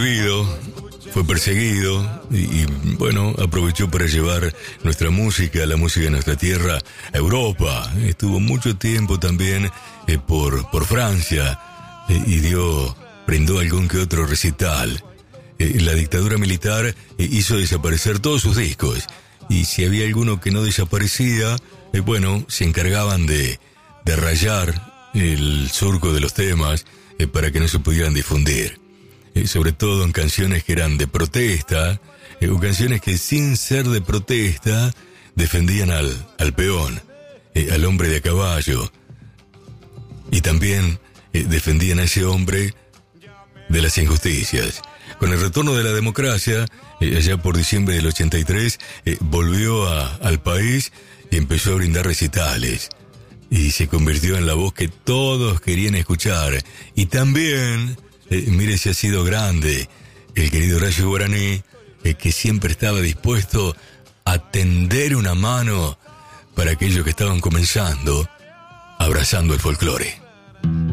prohibido, fue perseguido y bueno, aprovechó para llevar nuestra música, la música de nuestra tierra, a Europa. Estuvo mucho tiempo también por Francia y brindó algún que otro recital. La dictadura militar hizo desaparecer todos sus discos y si había alguno que no desaparecía, bueno, se encargaban de rayar el surco de los temas para que no se pudieran difundir. Sobre todo en canciones que eran de protesta, o canciones que sin ser de protesta defendían al peón, al hombre de a caballo, y también defendían a ese hombre de las injusticias. Con el retorno de la democracia, allá por diciembre del 83, volvió al país y empezó a brindar recitales. Y se convirtió en la voz que todos querían escuchar. Y también, mire si ha sido grande, el querido Horacio Guaraní, que siempre estaba dispuesto a tender una mano para aquellos que estaban comenzando, abrazando el folclore.